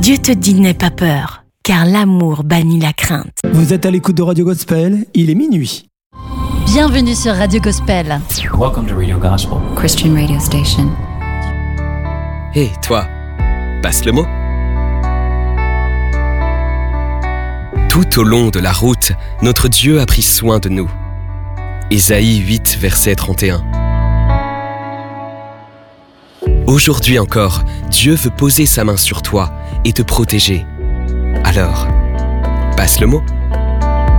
Dieu te dit n'aie pas peur, car l'amour bannit la crainte. Vous êtes à l'écoute de Radio Gospel, il est minuit. Bienvenue sur Radio Gospel. Welcome to Radio Gospel. Christian radio station. Hé, toi, passe le mot. Tout au long de la route, notre Dieu a pris soin de nous. Ésaïe 8, verset 31. Aujourd'hui encore, Dieu veut poser sa main sur toi et te protéger. Alors, passe le mot.